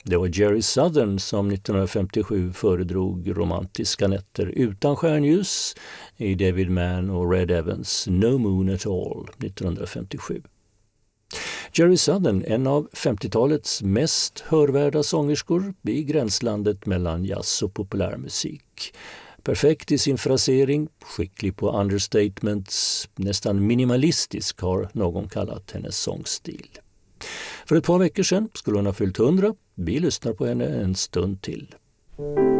Det var Jerry Southern som 1957 föredrog romantiska nätter utan stjärnljus i David Mann och Red Evans No Moon at All 1957. Jerry Southern, en av 50-talets mest hörvärda sångerskor i gränslandet mellan jazz och populärmusik. Perfekt i sin frasering, skicklig på understatements, nästan minimalistisk har någon kallat hennes sångstil. För ett par veckor sedan skulle hon ha fyllt 100. Vi lyssnar på henne en stund till.